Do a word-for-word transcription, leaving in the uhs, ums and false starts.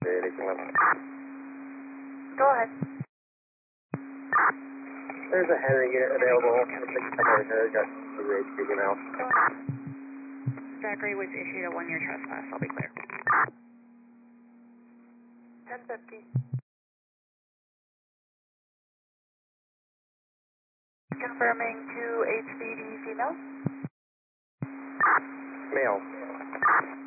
Anything else? Go ahead. There's a Henry unit available. I think someone has got the road speaking out. Go ahead. Zachary was issued a one-year trespass. I'll be clear. ten fifty. Confirming two H B D female. Male.